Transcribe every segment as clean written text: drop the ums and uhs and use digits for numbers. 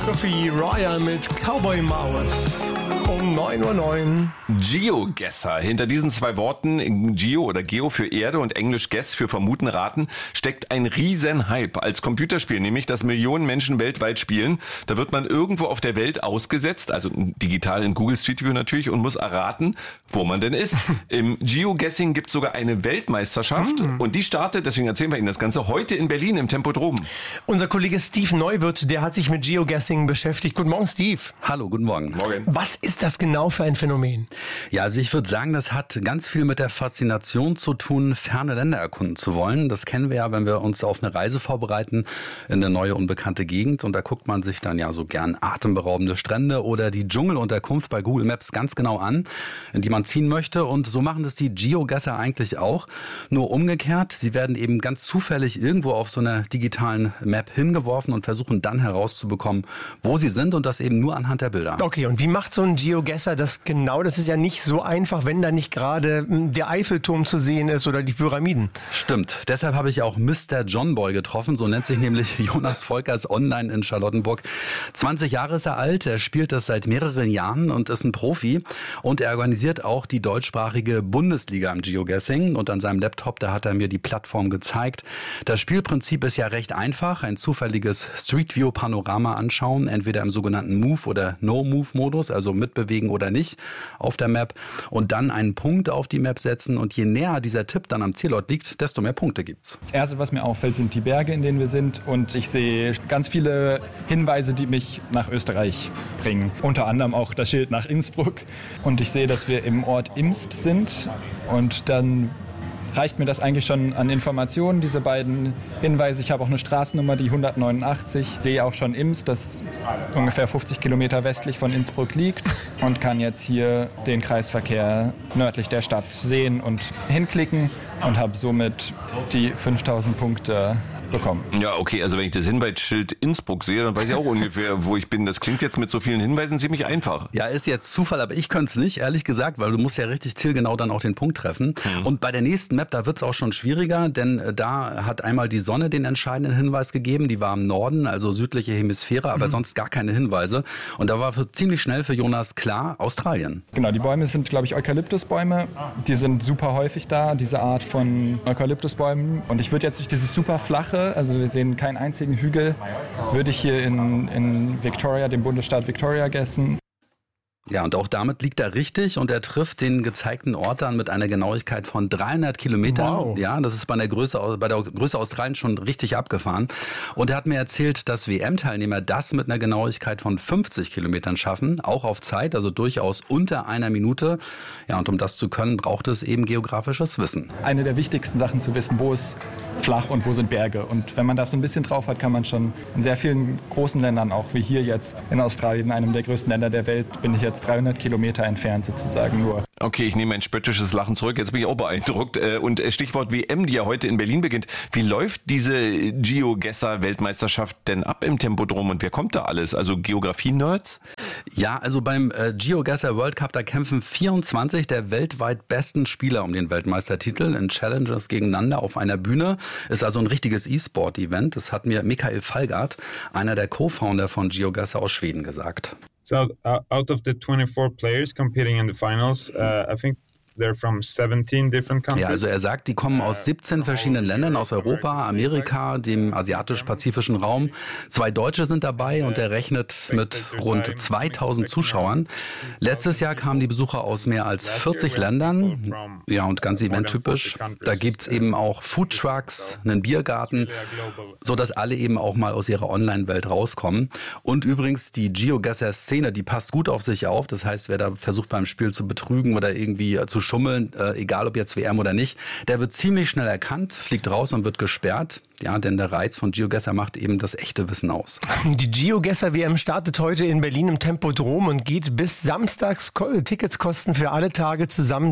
Sophie Royer mit Cowboy Maus um 9:09 Uhr. GeoGuessr. Hinter diesen zwei Worten, Geo oder Geo für Erde und Englisch Guess für Vermuten, Raten, steckt ein riesen Hype. Als Computerspiel, nämlich das Millionen Menschen weltweit spielen. Da wird man irgendwo auf der Welt ausgesetzt, also digital in Google Street View natürlich, und muss erraten, wo man denn ist. Im Geoguessing gibt es sogar eine Weltmeisterschaft und die startet, deswegen erzählen wir Ihnen das Ganze, heute in Berlin im Tempodrom. Unser Kollege Steve Neuwirth, der hat sich mit Geoguessing beschäftigt. Guten Morgen, Steve. Hallo, guten Morgen. Morgen. Was ist das genau für ein Phänomen? Ja, also ich würde sagen, das hat ganz viel mit der Faszination zu tun, ferne Länder erkunden zu wollen. Das kennen wir ja, wenn wir uns auf eine Reise vorbereiten in eine neue, unbekannte Gegend. Und da guckt man sich dann ja so gern atemberaubende Strände oder die Dschungelunterkunft bei Google Maps ganz genau an, in die man ziehen möchte. Und so machen das die Geoguessr eigentlich auch. Nur umgekehrt, sie werden eben ganz zufällig irgendwo auf so einer digitalen Map hingeworfen und versuchen dann herauszubekommen, wo sie sind, und das eben nur anhand der Bilder. Okay, und wie macht so ein Geoguessr das genau? Das ist ja nicht so einfach, wenn da nicht gerade der Eiffelturm zu sehen ist oder die Pyramiden. Stimmt. Deshalb habe ich auch Mr. John Boy getroffen. So nennt sich nämlich Jonas Volkers online in Charlottenburg. 20 Jahre ist er alt. Er spielt das seit mehreren Jahren und ist ein Profi. Und er organisiert auch die deutschsprachige Bundesliga im Geoguessing. Und an seinem Laptop, da hat er mir die Plattform gezeigt. Das Spielprinzip ist ja recht einfach. Ein zufälliges Street View Panorama anschauen. Entweder im sogenannten Move- oder No-Move-Modus, also mitbewegen oder nicht auf der Map, und dann einen Punkt auf die Map setzen, und je näher dieser Tipp dann am Zielort liegt, desto mehr Punkte gibt's. Das Erste, was mir auffällt, sind die Berge, in denen wir sind, und ich sehe ganz viele Hinweise, die mich nach Österreich bringen. Unter anderem auch das Schild nach Innsbruck, und ich sehe, dass wir im Ort Imst sind, und dann reicht mir das eigentlich schon an Informationen, diese beiden Hinweise. Ich habe auch eine Straßennummer, die 189. Ich sehe auch schon Imst, das ungefähr 50 Kilometer westlich von Innsbruck liegt, und kann jetzt hier den Kreisverkehr nördlich der Stadt sehen und hinklicken und habe somit die 5000 Punkte bekommen. Ja, okay, also wenn ich das Hinweisschild Innsbruck sehe, dann weiß ich auch ungefähr, wo ich bin. Das klingt jetzt mit so vielen Hinweisen ziemlich einfach. Ja, ist jetzt Zufall, aber ich könnte es nicht, ehrlich gesagt, weil du musst ja richtig zielgenau dann auch den Punkt treffen. Und bei der nächsten Map, da wird es auch schon schwieriger, denn da hat einmal die Sonne den entscheidenden Hinweis gegeben. Die war im Norden, also südliche Hemisphäre, aber sonst gar keine Hinweise. Und da war ziemlich schnell für Jonas klar, Australien. Genau, die Bäume sind, glaube ich, Eukalyptusbäume. Die sind super häufig da, diese Art von Eukalyptusbäumen. Und ich würde jetzt durch dieses super flache, also wir sehen keinen einzigen Hügel, würde ich hier in Victoria, dem Bundesstaat Victoria, guessen. Ja, und auch damit liegt er richtig, und er trifft den gezeigten Ort dann mit einer Genauigkeit von 300 Kilometern. Wow. Ja, das ist bei der Größe Australiens schon richtig abgefahren. Und er hat mir erzählt, dass WM-Teilnehmer das mit einer Genauigkeit von 50 Kilometern schaffen, auch auf Zeit, also durchaus unter einer Minute. Ja, und um das zu können, braucht es eben geografisches Wissen. Eine der wichtigsten Sachen zu wissen, wo ist flach und wo sind Berge. Und wenn man das so ein bisschen drauf hat, kann man schon in sehr vielen großen Ländern, auch wie hier jetzt in Australien, einem der größten Länder der Welt, bin ich jetzt 300 Kilometer entfernt sozusagen nur. Okay, ich nehme ein spöttisches Lachen zurück. Jetzt bin ich auch beeindruckt. Und Stichwort WM, die ja heute in Berlin beginnt. Wie läuft diese Geoguessr-Weltmeisterschaft denn ab im Tempodrom, und wer kommt da alles? Also Geografie-Nerds? Ja, also beim Geoguessr World Cup, da kämpfen 24 der weltweit besten Spieler um den Weltmeistertitel in Challenges gegeneinander auf einer Bühne. Ist also ein richtiges E-Sport-Event. Das hat mir Michael Fallgaard, einer der Co-Founder von Geoguessr aus Schweden, gesagt. So out of the 24 players competing in the finals, I think they're from 17 different countries. Ja, also er sagt, die kommen aus 17 verschiedenen Ländern, aus Europa, Amerika, dem asiatisch-pazifischen Raum. 2 Deutsche sind dabei, und er rechnet mit rund 2000 Zuschauern. Letztes Jahr kamen die Besucher aus mehr als 40 Ländern. Ja, und ganz eventtypisch. Da gibt's eben auch Foodtrucks, einen Biergarten, sodass alle eben auch mal aus ihrer Online-Welt rauskommen. Und übrigens, die Geoguessr-Szene, die passt gut auf sich auf. Das heißt, wer da versucht beim Spiel zu betrügen oder irgendwie zu schummeln, egal ob jetzt WM oder nicht, der wird ziemlich schnell erkannt, fliegt raus und wird gesperrt. Ja, denn der Reiz von Geoguessr macht eben das echte Wissen aus. Die Geoguessr-WM startet heute in Berlin im Tempodrom und geht bis samstags. Tickets kosten für alle Tage zusammen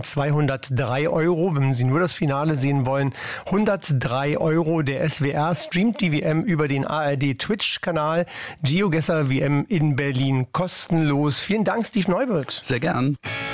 203 €. Wenn Sie nur das Finale sehen wollen, 103 €. Der SWR streamt die WM über den ARD-Twitch-Kanal. Geoguessr-WM in Berlin kostenlos. Vielen Dank, Steve Neuwirth. Sehr gern.